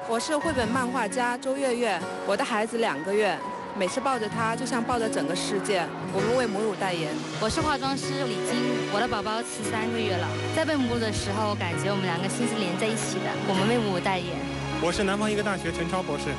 我是绘本漫画家周月月，我的孩子2个月，每次抱着他就像抱着整个世界。我们为母乳代言。 我是化妆师李晶，我的宝宝13个月了，在喂母乳的时候，感觉我们2个心是连在一起的。我们为母乳代言。 我是南方医科大学陈超博士。